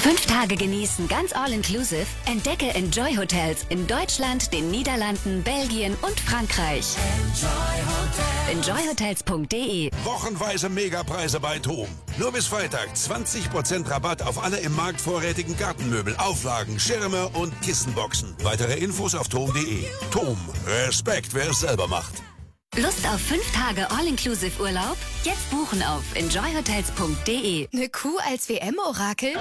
5 Tage genießen, ganz all-inclusive. Entdecke Enjoy Hotels in Deutschland, den Niederlanden, Belgien und Frankreich. Enjoyhotels.de. Wochenweise Megapreise bei TOM. Nur bis Freitag 20% Rabatt auf alle im Markt vorrätigen Gartenmöbel, Auflagen, Schirme und Kissenboxen. Weitere Infos auf TOM.de. TOM. Respekt, wer es selber macht. Lust auf 5 Tage All-Inclusive Urlaub? Jetzt buchen auf enjoyhotels.de. Eine Kuh als WM-Orakel?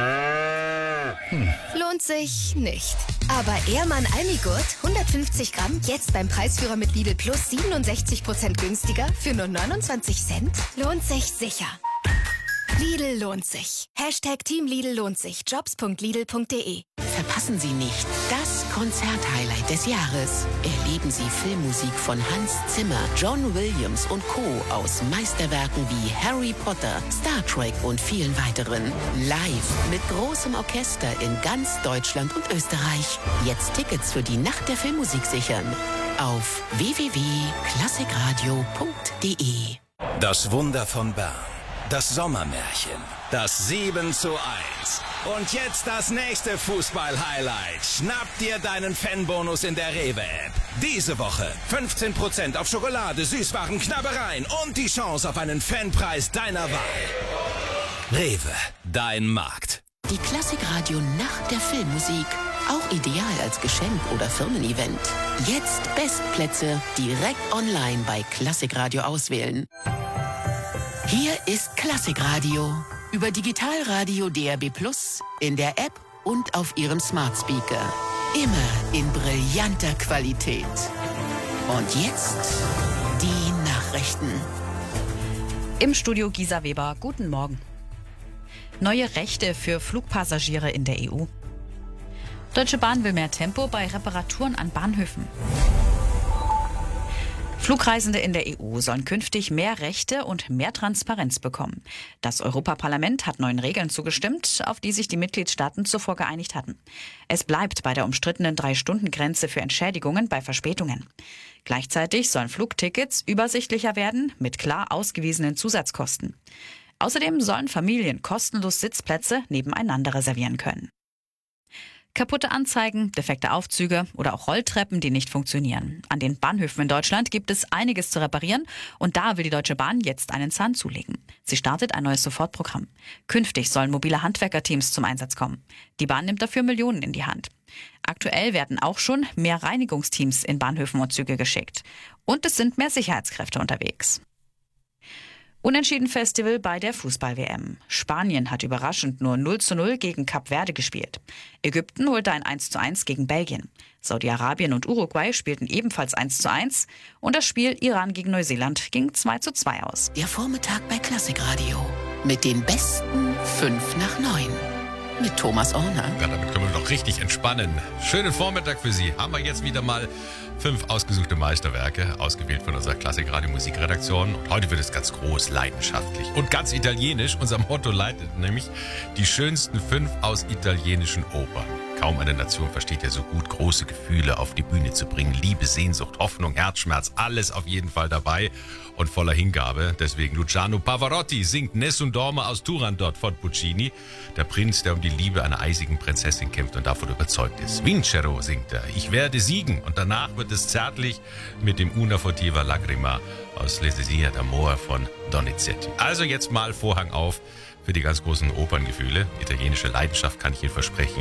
Lohnt sich nicht. Aber Ehrmann Almigurt, 150 Gramm, jetzt beim Preisführer mit Lidl Plus 67% günstiger für nur 29 Cent? Lohnt sich sicher. Lidl lohnt sich. Hashtag Team Lidl lohnt sich. Jobs.lidl.de. Verpassen Sie nicht das Konzerthighlight des Jahres. Erleben Sie Filmmusik von Hans Zimmer, John Williams und Co. aus Meisterwerken wie Harry Potter, Star Trek und vielen weiteren. Live mit großem Orchester in ganz Deutschland und Österreich. Jetzt Tickets für die Nacht der Filmmusik sichern. Auf www.klassikradio.de. Das Wunder von Bern. Das Sommermärchen. Das 7:1. Und jetzt das nächste Fußball-Highlight. Schnapp dir deinen Fanbonus in der Rewe-App. Diese Woche 15% auf Schokolade, Süßwaren, Knabbereien und die Chance auf einen Fanpreis deiner Wahl. Rewe, dein Markt. Die Klassikradio Nacht der Filmmusik. Auch ideal als Geschenk oder Firmen-Event. Jetzt Bestplätze direkt online bei Klassikradio auswählen. Hier ist Klassikradio. Über Digitalradio DAB+, in der App und auf Ihrem Smart Speaker. Immer in brillanter Qualität. Und jetzt die Nachrichten. Im Studio Gisa Weber. Guten Morgen. Neue Rechte für Flugpassagiere in der EU. Deutsche Bahn will mehr Tempo bei Reparaturen an Bahnhöfen. Flugreisende in der EU sollen künftig mehr Rechte und mehr Transparenz bekommen. Das Europaparlament hat neuen Regeln zugestimmt, auf die sich die Mitgliedstaaten zuvor geeinigt hatten. Es bleibt bei der umstrittenen 3-Stunden-Grenze für Entschädigungen bei Verspätungen. Gleichzeitig sollen Flugtickets übersichtlicher werden mit klar ausgewiesenen Zusatzkosten. Außerdem sollen Familien kostenlos Sitzplätze nebeneinander reservieren können. Kaputte Anzeigen, defekte Aufzüge oder auch Rolltreppen, die nicht funktionieren. An den Bahnhöfen in Deutschland gibt es einiges zu reparieren und da will die Deutsche Bahn jetzt einen Zahn zulegen. Sie startet ein neues Sofortprogramm. Künftig sollen mobile Handwerkerteams zum Einsatz kommen. Die Bahn nimmt dafür Millionen in die Hand. Aktuell werden auch schon mehr Reinigungsteams in Bahnhöfen und Züge geschickt. Und es sind mehr Sicherheitskräfte unterwegs. Unentschieden-Festival bei der Fußball-WM. Spanien hat überraschend nur 0:0 gegen Kap Verde gespielt. Ägypten holte ein 1:1 gegen Belgien. Saudi-Arabien und Uruguay spielten ebenfalls 1:1 und das Spiel Iran gegen Neuseeland ging 2:2 aus. Der Vormittag bei Klassikradio. Mit den besten 5 nach 9. Mit Thomas Orner. Ja, damit können wir doch richtig entspannen. Schönen Vormittag für Sie. Haben wir jetzt wieder mal 5 ausgesuchte Meisterwerke, ausgewählt von unserer Klassikradio-Musikredaktion. Und heute wird es ganz groß, leidenschaftlich und ganz italienisch. Unser Motto leitet nämlich die schönsten 5 aus italienischen Opern. Kaum eine Nation versteht ja so gut, große Gefühle auf die Bühne zu bringen. Liebe, Sehnsucht, Hoffnung, Herzschmerz, alles auf jeden Fall dabei und voller Hingabe. Deswegen Luciano Pavarotti singt Nessun Dorma aus Turandot von Puccini. Der Prinz, der um die Liebe einer eisigen Prinzessin kämpft und davon überzeugt ist. Vincero singt er, ich werde siegen. Und danach wird es zärtlich mit dem Una furtiva lagrima aus L'Esesia d'Amore von Donizetti. Also jetzt mal Vorhang auf für die ganz großen Operngefühle. Italienische Leidenschaft kann ich Ihnen versprechen.